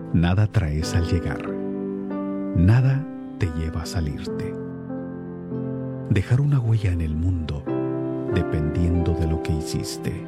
Nada traes al llegar. Nada te lleva a salirte. Dejar una huella en el mundo dependiendo de lo que hiciste.